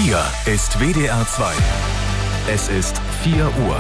Hier ist WDR 2. Es ist 4 Uhr.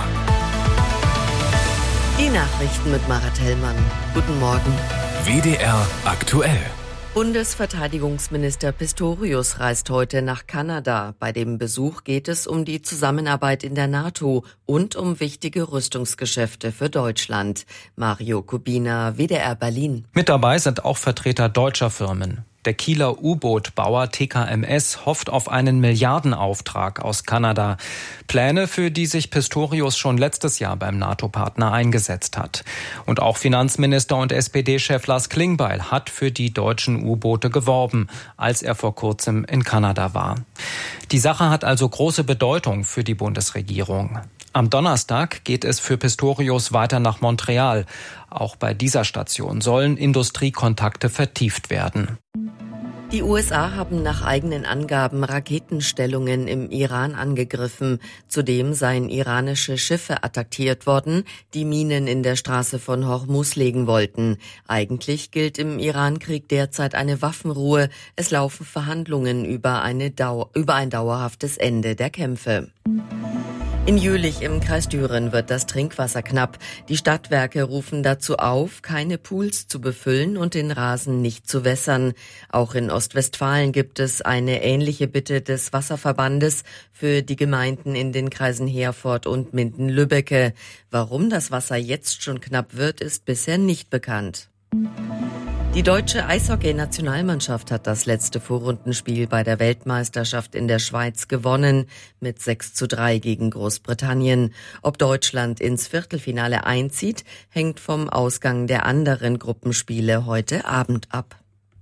Die Nachrichten mit Marat Hellmann. Guten Morgen. WDR aktuell. Bundesverteidigungsminister Pistorius reist heute nach Kanada. Bei dem Besuch geht es um die Zusammenarbeit in der NATO und um wichtige Rüstungsgeschäfte für Deutschland. Mario Kubina, WDR Berlin. Mit dabei sind auch Vertreter deutscher Firmen. Der Kieler U-Boot-Bauer TKMS hofft auf einen Milliardenauftrag aus Kanada. Pläne, für die sich Pistorius schon letztes Jahr beim NATO-Partner eingesetzt hat. Und auch Finanzminister und SPD-Chef Lars Klingbeil hat für die deutschen U-Boote geworben, als er vor kurzem in Kanada war. Die Sache hat also große Bedeutung für die Bundesregierung. Am Donnerstag geht es für Pistorius weiter nach Montreal. Auch bei dieser Station sollen Industriekontakte vertieft werden. Die USA haben nach eigenen Angaben Raketenstellungen im Iran angegriffen. Zudem seien iranische Schiffe attackiert worden, die Minen in der Straße von Hormuz legen wollten. Eigentlich gilt im Iran-Krieg derzeit eine Waffenruhe. Es laufen Verhandlungen über ein dauerhaftes Ende der Kämpfe. In Jülich im Kreis Düren wird das Trinkwasser knapp. Die Stadtwerke rufen dazu auf, keine Pools zu befüllen und den Rasen nicht zu wässern. Auch in Ostwestfalen gibt es eine ähnliche Bitte des Wasserverbandes für die Gemeinden in den Kreisen Herford und Minden-Lübbecke. Warum das Wasser jetzt schon knapp wird, ist bisher nicht bekannt. Die deutsche Eishockey-Nationalmannschaft hat das letzte Vorrundenspiel bei der Weltmeisterschaft in der Schweiz gewonnen, mit 6:3 gegen Großbritannien. Ob Deutschland ins Viertelfinale einzieht, hängt vom Ausgang der anderen Gruppenspiele heute Abend ab.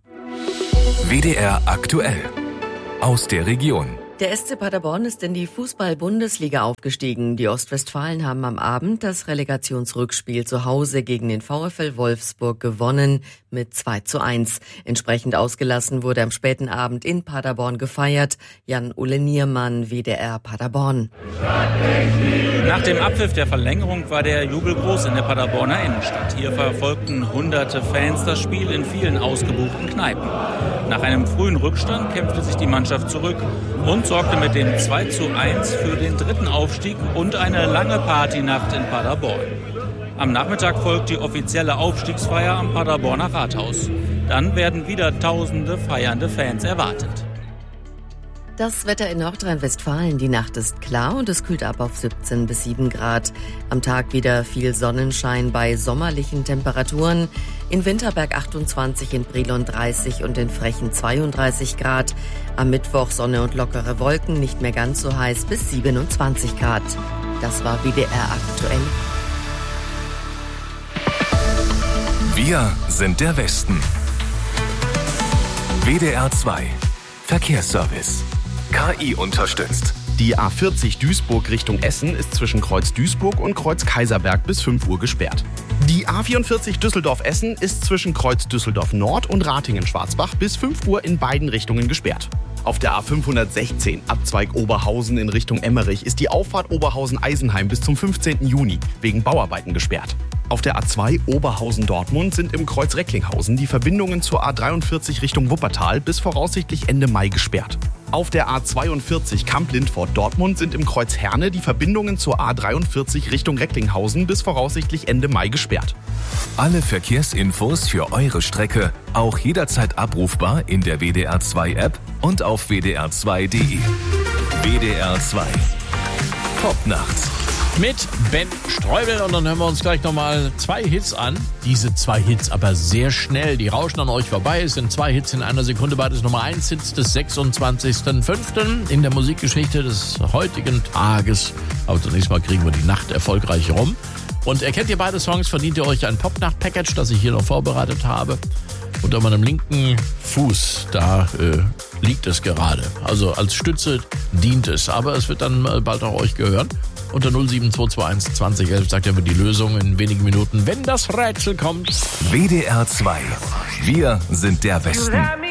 WDR aktuell. Aus der Region. Der SC Paderborn ist in die Fußball-Bundesliga aufgestiegen. Die Ostwestfalen haben am Abend das Relegationsrückspiel zu Hause gegen den VfL Wolfsburg gewonnen mit 2:1. Entsprechend ausgelassen wurde am späten Abend in Paderborn gefeiert. Jan-Ulle Niermann, WDR Paderborn. Nach dem Abpfiff der Verlängerung war der Jubel groß in der Paderborner Innenstadt. Hier verfolgten hunderte Fans das Spiel in vielen ausgebuchten Kneipen. Nach einem frühen Rückstand kämpfte sich die Mannschaft zurück und sorgte mit dem 2:1 für den dritten Aufstieg und eine lange Partynacht in Paderborn. Am Nachmittag folgt die offizielle Aufstiegsfeier am Paderborner Rathaus. Dann werden wieder tausende feiernde Fans erwartet. Das Wetter in Nordrhein-Westfalen. Die Nacht ist klar und es kühlt ab auf 17 bis 7 Grad. Am Tag wieder viel Sonnenschein bei sommerlichen Temperaturen. In Winterberg 28, in Brilon 30 und in Frechen 32 Grad. Am Mittwoch Sonne und lockere Wolken, nicht mehr ganz so heiß, bis 27 Grad. Das war WDR aktuell. Wir sind der Westen. WDR 2. Verkehrsservice. KI unterstützt. Die A40 Duisburg Richtung Essen ist zwischen Kreuz Duisburg und Kreuz Kaiserberg bis 5 Uhr gesperrt. Die A44 Düsseldorf-Essen ist zwischen Kreuz Düsseldorf Nord und Ratingen-Schwarzbach bis 5 Uhr in beiden Richtungen gesperrt. Auf der A516 Abzweig Oberhausen in Richtung Emmerich ist die Auffahrt Oberhausen-Eisenheim bis zum 15. Juni wegen Bauarbeiten gesperrt. Auf der A2 Oberhausen-Dortmund sind im Kreuz Recklinghausen die Verbindungen zur A43 Richtung Wuppertal bis voraussichtlich Ende Mai gesperrt. Auf der A42 Kamp-Lindfort-Dortmund sind im Kreuz Herne die Verbindungen zur A43 Richtung Recklinghausen bis voraussichtlich Ende Mai gesperrt. Alle Verkehrsinfos für eure Strecke auch jederzeit abrufbar in der WDR 2 App und auf wdr2.de. WDR 2. Top nachts. Mit Ben Streubel und dann hören wir uns gleich nochmal 2 Hits an. Diese 2 Hits aber sehr schnell, die rauschen an euch vorbei. Es sind 2 Hits in einer Sekunde, beides Nummer 1 Hits des 26.05. in der Musikgeschichte des heutigen Tages. Aber zunächst mal kriegen wir die Nacht erfolgreich rum. Und erkennt ihr beide Songs, verdient ihr euch ein Popnacht-Package, das ich hier noch vorbereitet habe. Unter meinem linken Fuß, da liegt es gerade. Also als Stütze dient es, aber es wird dann bald auch euch gehören. Unter 07221 2011 sagt er mir die Lösung in wenigen Minuten, wenn das Rätsel kommt. WDR 2. Wir sind der Westen.